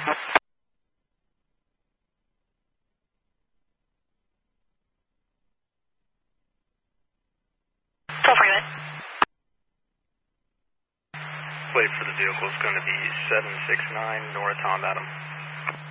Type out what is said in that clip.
Plate for the vehicle is going to be 769 North Tom Adam.